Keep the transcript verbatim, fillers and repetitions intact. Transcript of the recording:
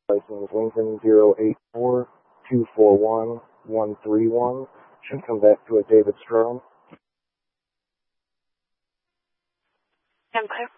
license Lincoln zero eight four two four one one three one. Should come back to a David Strom. I'm clear.